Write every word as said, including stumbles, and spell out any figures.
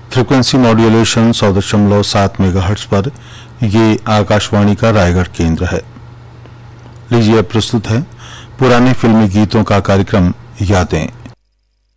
Frequency modulation सौ दशमलव सात मेगाहर्ट्ज पर ये आकाशवाणी का रायगढ़ केंद्र है। लीजिए अब प्रस्तुत है पुराने फिल्मी गीतों का कार्यक्रम यादें।